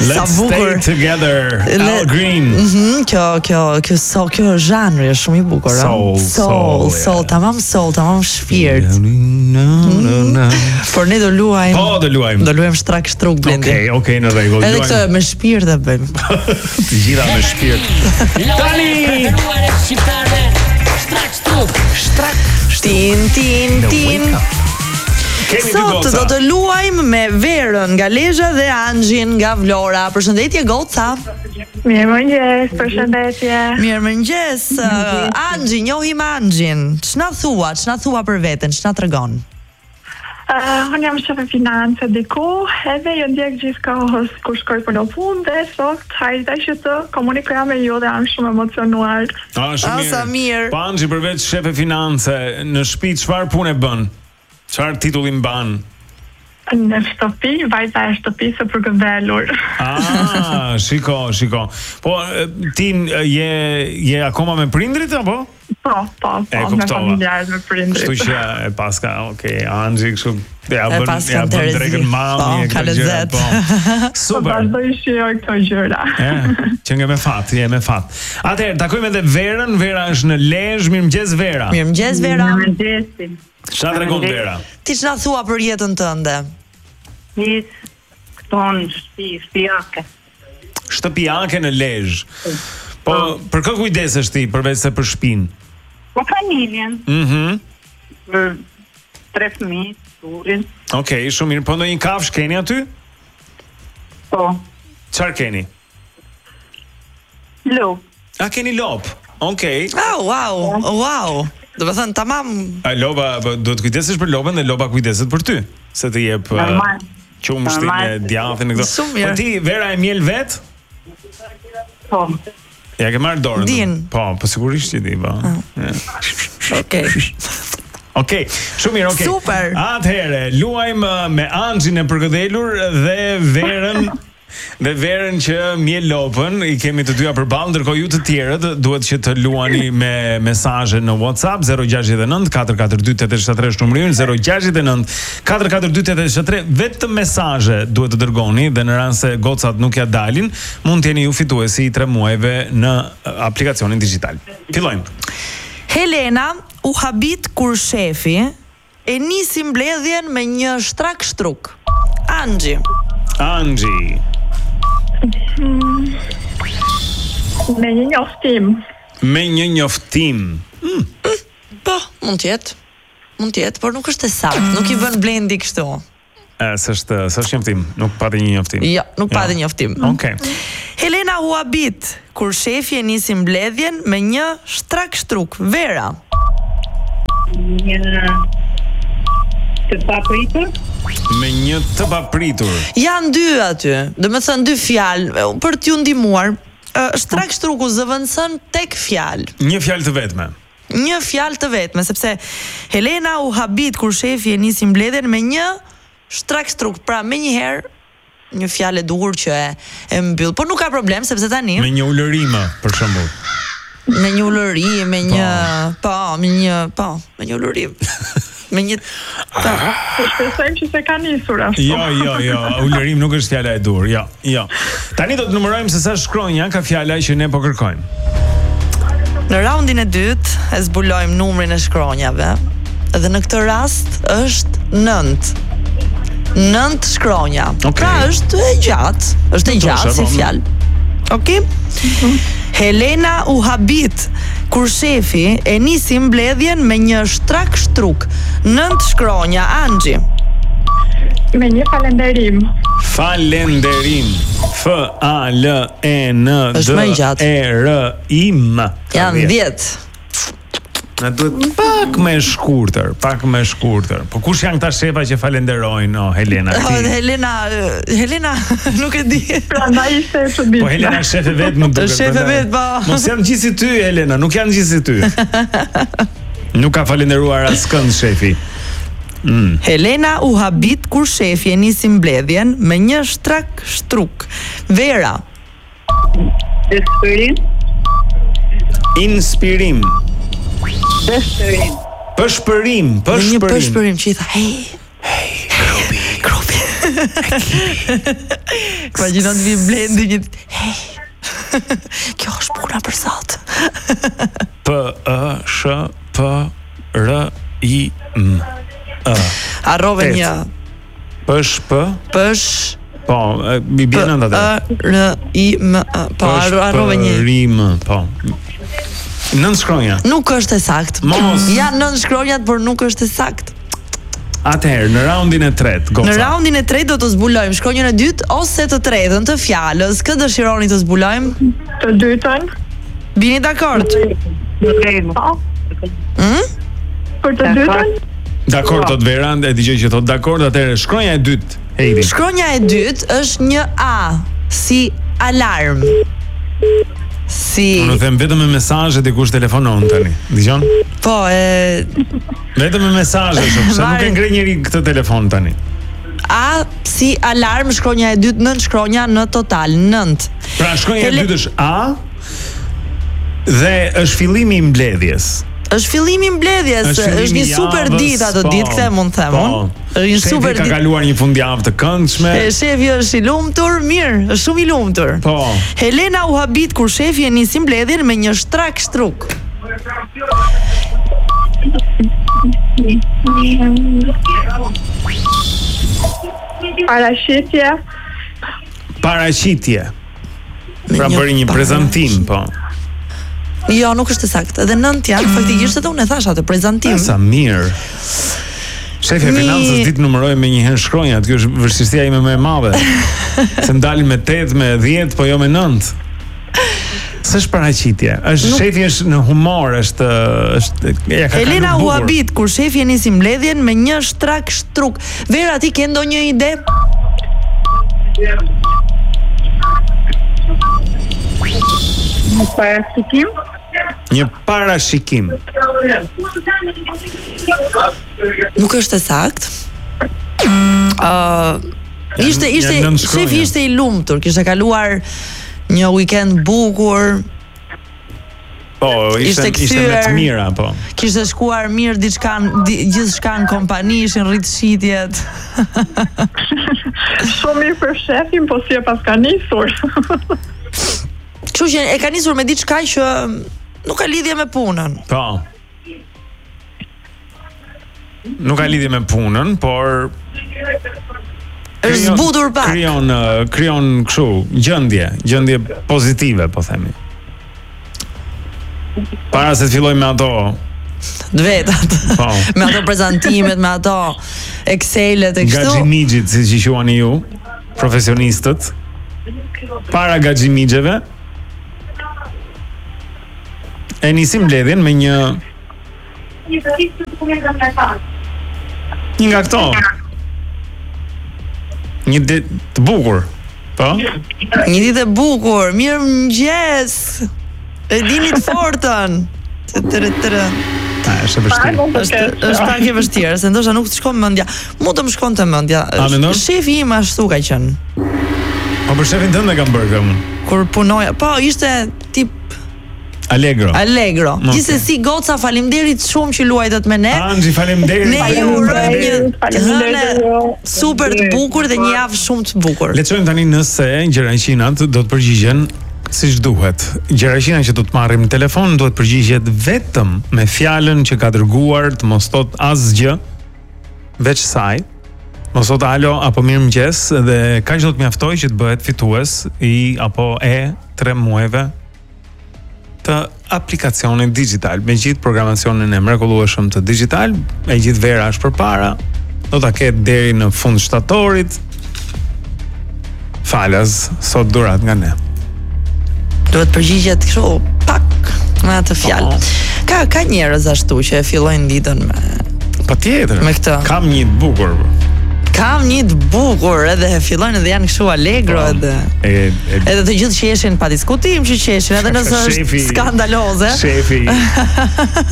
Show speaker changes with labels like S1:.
S1: Let's stay together. Al Green.
S2: Kjo zhanri është shumë i bukur. Soul, tamam shpirt. Por ne do luajmë.
S1: Po, do
S2: luajmë shtrak shtruk Blendi.
S1: Okej, në rregull.
S2: Edhe këtë me shpirt e bëjmë.
S1: Të gjitha me shpirt. Tani.
S2: Tin. Sot do të luajmë me Verën nga Lezhë dhe Anxhin nga Vlora. Përshëndetje goca.
S3: Mirëmëngjes, përshëndetje.
S2: Mirëmëngjes. Anxhi, njohim Anxhin. Ç'na thua për veten, ç'na tregon?
S3: Unë jam shefe finance diku, edhe jo ndjek gjithë kohës kur shkoj për në punë dhe sot hajde që të komunikoja me ju dhe jam shumë emocionuar.
S1: Shumë mirë. Pa Anxhi, përveç shefe finance, në shtëpi çfarë punë bën? Çfarë titulli mban?
S3: Në shtëpi, vajza e shtëpisë për gëmbelur.
S1: Shiko. Po, ti je akoma me prindrit, apo?
S3: Po, me familjarët, me prindrit.
S1: Kështu që e paska, Anxhi, kështu, ja bën drekën mami,
S2: ka lezet.
S1: Super.
S3: Po, vazhdoj shijoj këto gjëra.
S1: Që nge me fat. Atëherë, takojmë edhe Verën. Vera është në Lezhë. Mirëmëngjes, Vera.
S2: Mirëmëngjes, Vera.
S3: Mirëmëngjes.
S1: Çfarë tregon Vera?
S2: Ti ç'na thua për jetën tënde?
S3: Këto në shtëpiake.
S1: Shtëpiake në Lezhë. Po, për kë kujdesesh ti përveç se për shtëpinë?
S3: Po familjen. Për 3 fëmijë, turin.
S1: Okej, shumë mirë. Po ndonjë kafshë keni aty?
S3: Po.
S1: Çfarë keni?
S3: Lop.
S1: Keni lop? Okej.
S2: Wow. Do të thënë tamam.
S1: Lopa, do të kujdesesh për lopën dhe lopa kujdeset për ty, se të jep qumshtin e djathin e këto. Po ti, Vera, e mjel vet?
S3: Po.
S1: Ja ke marrë dorën?
S2: Din.
S1: Po sigurisht që di, po. Okej, shumë mirë, okej.
S2: Super.
S1: Atëherë, luajmë me Anxhin e përgëdhelur dhe Verën që mjel lopën. I kemi të dyja përballë, ndërkohë ju të tjerët duhet që të luani me mesazhe në WhatsApp 069 442 873 është numri, 069 442 873. Vetëm mesazhe duhet të dërgoni dhe në rast se gocat nuk ja dalin, mund të jeni ju fituesi i 3 muajve në aplikacionin digital. Fillojmë.
S2: Helena u habit kur shefi e nisi mbledhjen me një shtrak shtruk. Anxhi.
S3: Me një njoftim.
S2: Po, mund t'jetë, por nuk është e saktë, nuk I bën Blendi kështu.
S1: S'është njoftim, nuk pati një njoftim.
S2: Jo, nuk pati njoftim.
S1: Okej.
S2: Helena u habit kur shefi e nisi mbledhjen me një shtrak shtruk. Vera.
S1: Me një të papritur.
S2: Janë 2 aty, do të thënë 2 fjalë për t'ju ndihmuar. Shtrak shtruku zëvendëson tek fjalë.
S1: Një fjalë të vetme. Sepse
S2: Helena u habit kur shefi e nisi mbledhjen me një shtrak struk. Pra menjëherë një fjalë e duhur që e mbyll, por nuk ka problem sepse tani
S1: me një ulërim për shembull.
S2: Me një ulërim, me një ulërim. Me një
S3: shpresojmë që se ka nisur ashtu.
S1: Jo, ulërim nuk është fjala e dur. Jo. Tani do të numërojmë se sa shkronja ka fjala që ne po kërkojmë.
S2: Në raundin e dytë e zbulojmë numrin e shkronjave. Dhe në këtë rast është 9. 9 shkronja. Pra është e gjatë si fjalë. Okej? Helena u habit kur shefi e nisi mbledhjen me një shtrak shtruk. 9 shkronja. Anxhi.
S3: Me një falenderim.
S1: F-A-L-E-N-D-E-R-I-M.
S2: Janë 10.
S1: Na duhet pak më shkurtër. Po kush janë këta shefa që falenderojnë, Helena?
S2: Helena nuk e di.
S3: Prandaj ishte e çuditshme.
S1: Po Helena është shefe vet, më duket.
S2: Shefe vet, po.
S1: Mos janë gjithë si ty, Helena, nuk janë gjithë si ty. Nuk ka falenderuar askënd shefi.
S2: Helena u habit kur shefi e nisi mbledhjen me një shtrak shtruk. Vera.
S1: Inspirim. Pëshpërim.
S2: Një pëshpërim që I tha, hey, grupi. Imagjino të vi Blendi një kjo është puna për sot.
S1: P-E-S-H-P-R-I-M.
S2: Harrove një
S1: Po, mi bjen ende atë.
S2: R-I-M. Po, harrove një.
S1: R-I-M, po. 9 shkronja.
S2: Nuk është e saktë. Ja 9 shkronjat, por nuk është e saktë.
S1: Atëherë, në raundin e tretë, goca.
S2: Në raundin e tretë do të zbulojmë shkronjën e dytë ose të tretën të fjalës. Kë dëshironi të zbulojmë?
S3: Të dytën.
S2: Bini dakord?
S3: Për të dytën?
S1: Dakord, thot Vera, e dëgjoj që thot dakord, atëherë shkronja e dytë. Heidi.
S2: Shkronja e dytë është një A, si alarm.
S1: Unë them vetëm me mesazhe dikush telefonon tani. Dëgjon?
S2: Po,
S1: vetëm me mesazhe, sepse nuk e ngre njëri këtë telefon tani.
S2: A si alarm, shkronja e dytë 9 shkronja në total, 9.
S1: Pra shkronja e dytë është A dhe është fillimi i mbledhjes.
S2: Është fillimi i mbledhjes, është një super ditë ato ditë, këtë mund të them unë. Është një super ditë.
S1: Ka kaluar një fundjavë të këndshme.
S2: Shefi është i lumtur, mirë, është shumë i lumtur.
S1: Po.
S2: Helena u habit kur shefi e nisi mbledhjen me një shtrak shtruk.
S3: Paraqitje.
S1: Pra bëri një prezantim, po.
S2: Jo, nuk është saktë. Edhe 9 janë, faktikisht edhe unë e thash atë prezantim.
S1: Sa mirë. Shefi e financës ditë numëroj me një herë shkronjat, kjo është vështirësia ime më e madhe. Se ndalin me 8, me 10, po jo me 9. S'është paraqitje. Shefi është në humor, është ja ka.
S2: Helena u habit kur shefi e nisi mbledhjen me një shtrak shtruk. Vera, ti ke ndonjë ide?
S3: Parashikim?
S1: Një parashikim.
S2: Nuk është e saktë. Shefi ishte i lumtur, kishte kaluar një weekend bukur.
S1: Po, ishte me të mira, po.
S2: Kishte shkuar mirë gjithçka në kompani, ishin rrit shitjet.
S3: Shumë mirë për shefin, po si e pas ka nisur.
S2: Kështu që e ka nisur me diçka që nuk ka lidhje me punën.
S1: Po. Nuk ka lidhje me punën, por
S2: është zbutur pak.
S1: Krijon kështu gjendje pozitive, po themi. Para se të filloj me ato
S2: të vetat. Po. Me ato prezantimet, me ato Excelet e kështu.
S1: Gaxhimigjit, siç i quani ju, profesionistët. Para gaxhimigjeve e nisim mbledhjen me një nga këto. Një ditë të bukur. Po?
S2: Një ditë e bukur. Mirëmëngjes. E dini të fortën.
S1: Është vështirë.
S2: Është pak e vështirë, se ndoshta nuk të shkon mendja. Mund të më shkonte mendja. Shefi im ashtu ka qenë.
S1: Po për shefin tënd e kam bërë këtë.
S2: Kur punoja, po ishte tip
S1: Allegro.
S2: Gjithsesi goca, faleminderit shumë që luajtët me ne.
S1: Anxhi, faleminderit.
S2: Ne ju urojmë një hënë super të bukur dhe një javë shumë të bukur.
S1: Le të shojmë tani nëse Gjeraqinat do të përgjigjen siç duhet. Gjeraqina që do të marrim në telefon duhet përgjigjet vetëm me fjalën që ka dërguar, të mos thot asgjë veç saj. Mos thot alo apo mirëmëngjes, dhe kaq do të mjaftoj që të bëhet fitues i apo 3 muajve të aplikacionit digital, me gjithë programacionin e mrekullueshëm të digital, e gjithë Vera është përpara, do ta ketë deri në fund shtatorit. Falas, sot durat nga ne.
S2: Duhet përgjigjet kështu pak me atë fjalë. Ka njerëz ashtu që e fillojnë ditën me
S1: patjetër.
S2: Me këtë.
S1: Kam një të bukur.
S2: Kam një të bukur, edhe fillojnë edhe janë kështu allegro, edhe të gjithë qeshin pa diskutim që qeshin, edhe nëse është skandaloze.
S1: Shefi